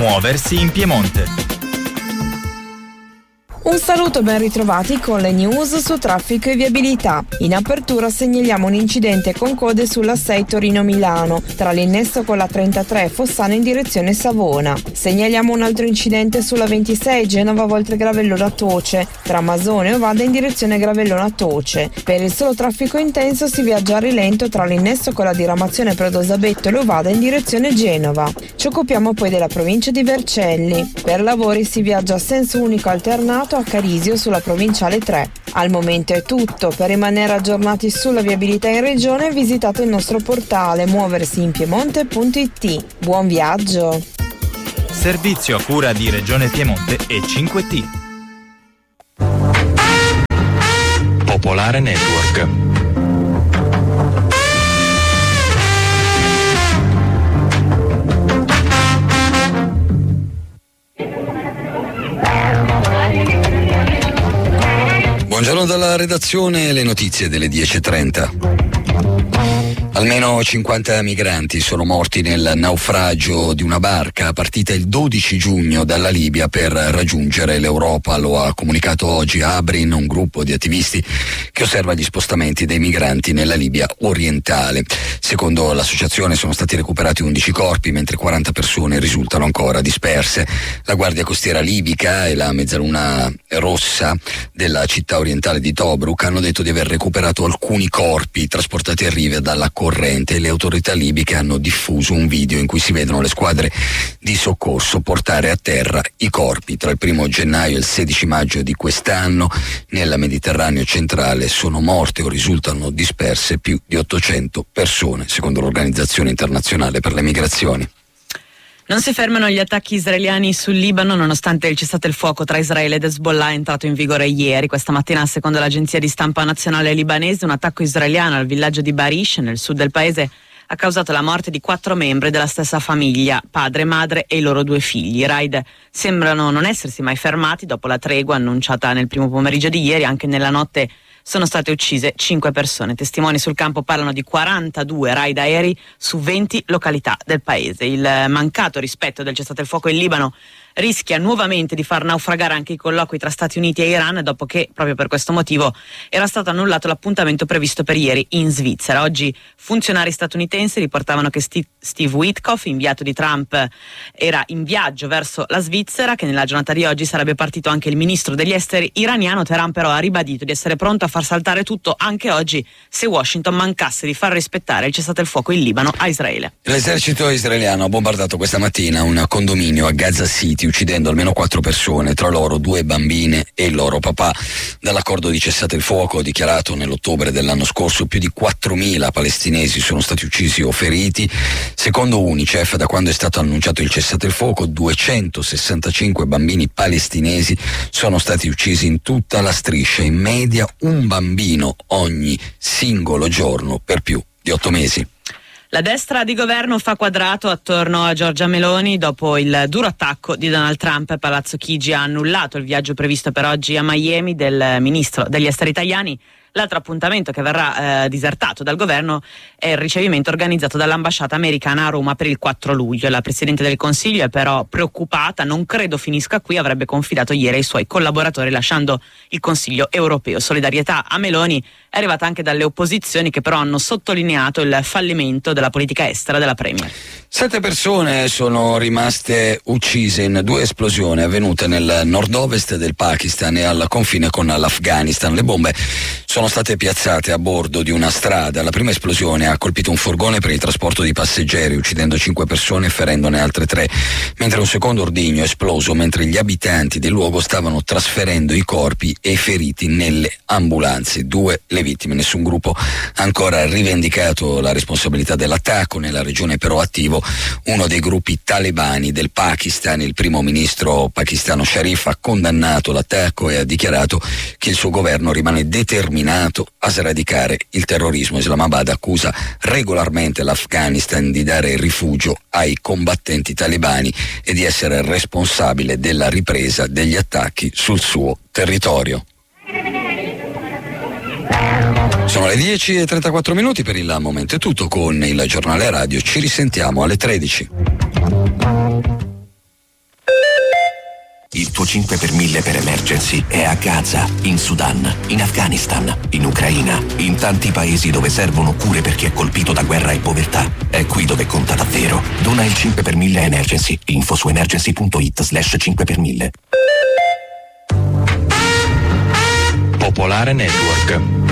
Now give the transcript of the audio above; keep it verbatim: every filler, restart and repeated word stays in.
Muoversi in Piemonte. Un saluto, ben ritrovati con le news su traffico e viabilità. In apertura segnaliamo un incidente con code sulla sei Torino-Milano, tra l'innesto con la trentatré Fossano in direzione Savona. Segnaliamo un altro incidente sulla ventisei Genova Voltre Gravellona Toce, tra Masone e Ovada in direzione Gravellona Toce. Per il solo traffico intenso si viaggia a rilento tra l'innesto con la diramazione Predosabetto e Ovada in direzione Genova. Ci occupiamo poi della provincia di Vercelli. Per lavori si viaggia a senso unico alternato a Carisio sulla provinciale tre. Al momento è tutto. Per rimanere aggiornati sulla viabilità in regione visitate il nostro portale muoversi in piemonte punto it. Buon viaggio! Servizio a cura di Regione Piemonte e cinque T. Popolare Network. Buongiorno dalla redazione, le notizie delle dieci e trenta. Almeno cinquanta migranti sono morti nel naufragio di una barca partita il dodici giugno dalla Libia per raggiungere l'Europa. Lo ha comunicato oggi Abrin, un gruppo di attivisti che osserva gli spostamenti dei migranti nella Libia orientale. Secondo l'associazione sono stati recuperati undici corpi, mentre quaranta persone risultano ancora disperse. La Guardia Costiera libica e la Mezzaluna Rossa della città orientale di Tobruk hanno detto di aver recuperato alcuni corpi trasportati a riva dalla corrente. Le autorità libiche hanno diffuso un video in cui si vedono le squadre di soccorso portare a terra i corpi. Tra il primo gennaio e il sedici maggio di quest'anno nel Mediterraneo centrale sono morte o risultano disperse più di ottocento persone, secondo l'Organizzazione Internazionale per le Migrazioni. Non si fermano gli attacchi israeliani sul Libano nonostante il cessate il fuoco tra Israele ed Hezbollah è entrato in vigore ieri. Questa mattina, secondo l'agenzia di stampa nazionale libanese, un attacco israeliano al villaggio di Barish, nel sud del paese, ha causato la morte di quattro membri della stessa famiglia, padre, madre e i loro due figli. I raid sembrano non essersi mai fermati dopo la tregua annunciata nel primo pomeriggio di ieri. Anche nella notte sono state uccise cinque persone. Testimoni sul campo parlano di quarantadue raid aerei su venti località del paese. Il mancato rispetto del cessate il fuoco in Libano rischia nuovamente di far naufragare anche i colloqui tra Stati Uniti e Iran, dopo che proprio per questo motivo era stato annullato l'appuntamento previsto per ieri in Svizzera. Oggi funzionari statunitensi riportavano che Steve, Steve Witkoff, inviato di Trump, era in viaggio verso la Svizzera, che nella giornata di oggi sarebbe partito anche il ministro degli esteri iraniano. Teheran però ha ribadito di essere pronto a far saltare tutto anche oggi se Washington mancasse di far rispettare il cessate il fuoco in Libano a Israele. L'esercito israeliano ha bombardato questa mattina un condominio a Gaza City, uccidendo almeno quattro persone, tra loro due bambine e il loro papà. Dall'accordo di cessate il fuoco dichiarato nell'ottobre dell'anno scorso, più di quattromila palestinesi sono stati uccisi o feriti. Secondo UNICEF, da quando è stato annunciato il cessate il fuoco, duecentosessantacinque bambini palestinesi sono stati uccisi in tutta la striscia, in media un bambino ogni singolo giorno per più di otto mesi. La destra di governo fa quadrato attorno a Giorgia Meloni dopo il duro attacco di Donald Trump. Palazzo Chigi ha annullato il viaggio previsto per oggi a Miami del ministro degli esteri italiani. L'altro appuntamento che verrà eh, disertato dal governo è il ricevimento organizzato dall'ambasciata americana a Roma per il quattro luglio. La Presidente del Consiglio è però preoccupata, non credo finisca qui, avrebbe confidato ieri ai suoi collaboratori lasciando il Consiglio europeo. Solidarietà a Meloni è arrivata anche dalle opposizioni, che però hanno sottolineato il fallimento della politica estera della Premier. Sette persone sono rimaste uccise in due esplosioni avvenute nel nord-ovest del Pakistan e al confine con l'Afghanistan. Le bombe sono state piazzate a bordo di una strada. La prima esplosione ha colpito un furgone per il trasporto di passeggeri, uccidendo cinque persone e ferendone altre tre, mentre un secondo ordigno è esploso mentre gli abitanti del luogo stavano trasferendo i corpi e i feriti nelle ambulanze. Due le vittime. Nessun gruppo ha ancora rivendicato la responsabilità dell'attacco. Nella regione però attivo uno dei gruppi talebani del Pakistan. Il primo ministro pakistano Sharif ha condannato l'attacco e ha dichiarato che il suo governo rimane determinato a sradicare il terrorismo. Islamabad accusa regolarmente l'Afghanistan di dare rifugio ai combattenti talebani e di essere responsabile della ripresa degli attacchi sul suo territorio. Sono le dieci e trentaquattro minuti, per il momento è tutto con il giornale radio. Ci risentiamo alle tredici. Il tuo cinque per mille per emergency è a Gaza, in Sudan, in Afghanistan, in Ucraina, in tanti paesi dove servono cure per chi è colpito da guerra e povertà. È qui dove conta davvero. Dona il cinque per mille emergency. Info su emergency.it slash cinque per mille. Popolare Network.